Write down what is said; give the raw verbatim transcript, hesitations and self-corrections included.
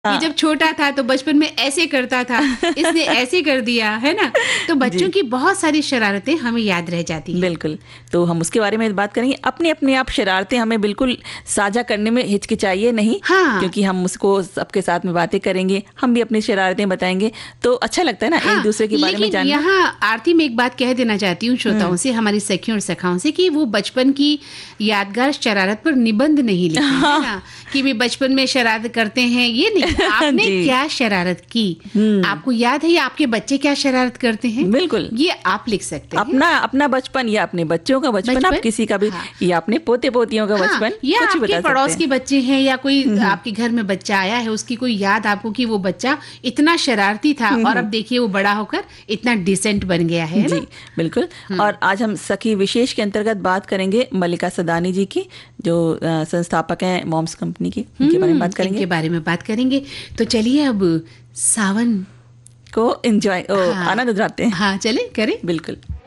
ये जब छोटा था तो बचपन में ऐसे करता था, इसने ऐसे कर दिया, है ना? तो बच्चों की बहुत सारी शरारतें हमें याद रह जाती हैं। बिल्कुल, तो हम उसके बारे में बात करेंगे। अपने अपने आप शरारतें हमें बिल्कुल साझा करने में हिचकिचाइए नहीं, हाँ। क्योंकि हम उसको सबके साथ में बातें करेंगे, हम भी अपनी शरारतें बताएंगे, तो अच्छा लगता है ना, हाँ, एक दूसरे के बारे में जानना। यहाँ आरती में एक बात कह देना चाहती हूँ श्रोताओं से, हमारी सखियों और सखाओं से, कि वो बचपन की यादगार शरारत पर निबंध नहीं लिखे, हाँ। है ना, कि वे बचपन में शरारत करते हैं, ये नहीं, आपने क्या शरारत की, आपको याद है, या आपके बच्चे क्या शरारत करते हैं, बिल्कुल, ये आप लिख सकते हैं। अपना अपना बचपन या अपने बच्चों का बचपन, बचपन? आप किसी का भी, हाँ। या अपने पोते पोतियों का बचपन, हाँ। या आपके पड़ोस के बच्चे हैं, या कोई आपके घर में बच्चा आया है, उसकी कोई याद आपको कि वो बच्चा इतना शरारती था और अब देखिए वो बड़ा होकर इतना डिसेंट बन गया है। जी बिल्कुल। और आज हम सखी विशेष के अंतर्गत बात करेंगे मल्लिका सदानी जी की, जो संस्थापक हैं मॉम्स कंपनी की, उनके बारे में बात करेंगे इनके बारे में बात करेंगे। तो चलिए अब सावन को एंजॉय, हाँ, आनंद उठाते हैं। हाँ, चले करें बिल्कुल।